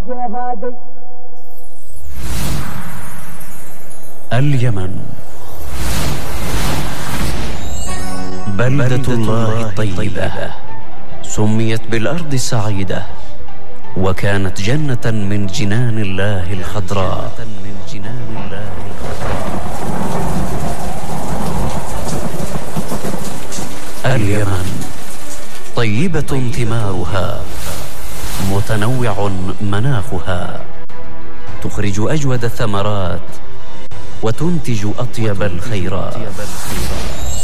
جهادي. اليمن بلدة الله الطيبة، سميت بالأرض السعيدة، وكانت جنة من جنان الله الخضراء. اليمن طيبة ثمارها، متنوع مناخها، تخرج أجود الثمرات وتنتج أطيب الخيرات.